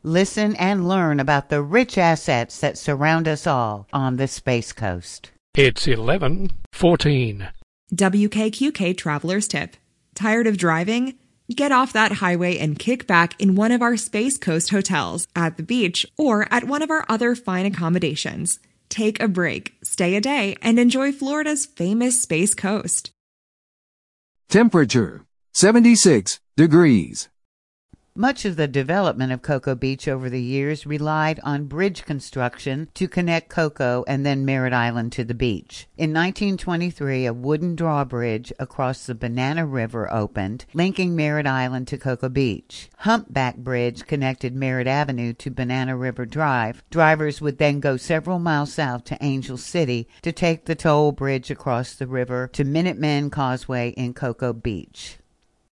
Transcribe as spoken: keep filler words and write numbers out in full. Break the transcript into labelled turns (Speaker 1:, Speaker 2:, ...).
Speaker 1: Listen and learn about the rich assets that surround us all on the Space Coast.
Speaker 2: It's eleven fourteen.
Speaker 3: W K Q K Traveler's Tip. Tired of driving? Get off that highway and kick back in one of our Space Coast hotels, at the beach, or at one of our other fine accommodations. Take a break, stay a day, and enjoy Florida's famous Space Coast.
Speaker 4: Temperature, seventy-six degrees.
Speaker 1: Much of the development of Cocoa Beach over the years relied on bridge construction to connect Cocoa and then Merritt Island to the beach. In nineteen twenty-three, a wooden drawbridge across the Banana River opened, linking Merritt Island to Cocoa Beach. Humpback Bridge connected Merritt Avenue to Banana River Drive. Drivers would then go several miles south to Angel City to take the toll bridge across the river to Minuteman Causeway in Cocoa Beach.